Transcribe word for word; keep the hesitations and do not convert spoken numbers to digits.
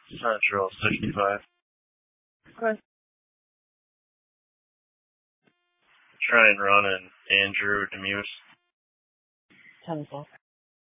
Central sixty-five. Okay. Try and run an Andrew Demuse. ten o'clock.